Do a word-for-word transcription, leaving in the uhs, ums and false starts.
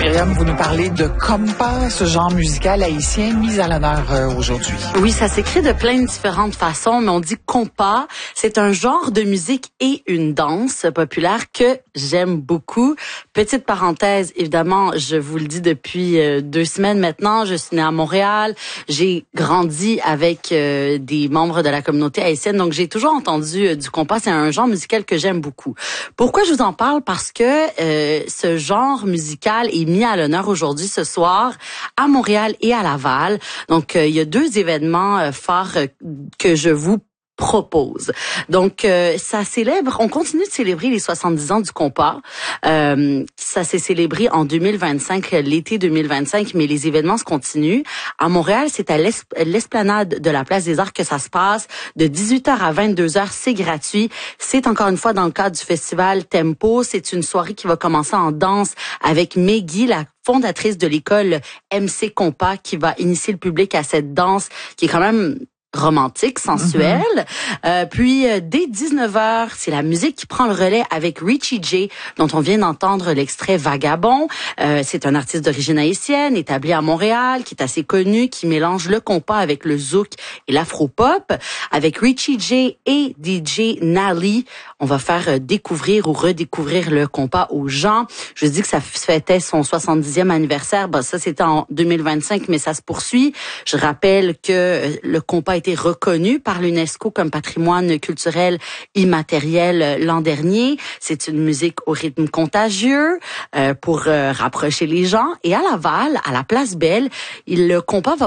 Myriam, vous nous parlez de compas, ce genre musical haïtien mis à l'honneur euh, aujourd'hui. Oui, ça s'écrit de plein de différentes façons, mais on dit compas. C'est un genre de musique et une danse populaire que j'aime beaucoup. Petite parenthèse, évidemment, je vous le dis depuis euh, deux semaines maintenant, je suis née à Montréal. J'ai grandi avec euh, des membres de la communauté haïtienne, donc j'ai toujours entendu euh, du compas. C'est un genre musical que j'aime beaucoup. Pourquoi je vous en parle? Parce que euh, ce genre musical est mis à l'honneur aujourd'hui, ce soir, à Montréal et à Laval. Donc, euh, il y a deux événements euh, forts euh, que je vous propose. Donc, euh, ça célèbre, on continue de célébrer les soixante-dix ans du compas. Euh, ça s'est célébré en deux mille vingt-cinq, l'été deux mille vingt-cinq, mais les événements se continuent. À Montréal, c'est à l'esplanade de la Place des Arts que ça se passe. De dix-huit heures à vingt-deux heures, c'est gratuit. C'est encore une fois dans le cadre du festival Tempo. C'est une soirée qui va commencer en danse avec Meggy, la fondatrice de l'école M C Compas, qui va initier le public à cette danse qui est quand même romantique, sensuelle. Mm-hmm. Euh, puis, euh, dès dix-neuf heures, c'est la musique qui prend le relais avec Richie J, dont on vient d'entendre l'extrait Vagabond. Euh, c'est un artiste d'origine haïtienne, établi à Montréal, qui est assez connu, qui mélange le compas avec le zouk et l'afro-pop. Avec Richie J et D J Nally, on va faire découvrir ou redécouvrir le compas aux gens. Je dis que ça fêtait son soixante-dixième anniversaire. Ben, ça, c'était en deux mille vingt-cinq, mais ça se poursuit. Je rappelle que le compas a été reconnu par l'UNESCO comme patrimoine culturel immatériel l'an dernier. C'est une musique au rythme contagieux euh, pour euh, rapprocher les gens. Et à Laval, à la Place Belle, il, le compas va